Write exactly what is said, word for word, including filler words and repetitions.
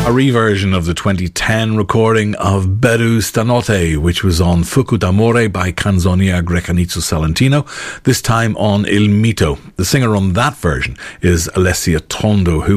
A reversion of the twenty ten recording of Beru Stanotte, which was on Fuoco d'Amore by Canzonia Grecanizzo Salentino, this time on Il Mito. The singer on that version is Alessia Tondo, who